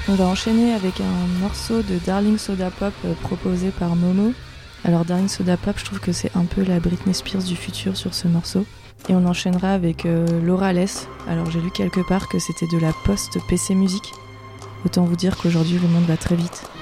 On va enchaîner avec un morceau de Darling Soda Pop proposé par Momo. Alors Darling Soda Pop, je trouve que c'est un peu la Britney Spears du futur sur ce morceau. Et on enchaînera avec Laura Less. Alors j'ai lu quelque part que c'était de la post-PC musique. Autant vous dire qu'aujourd'hui le monde va très vite.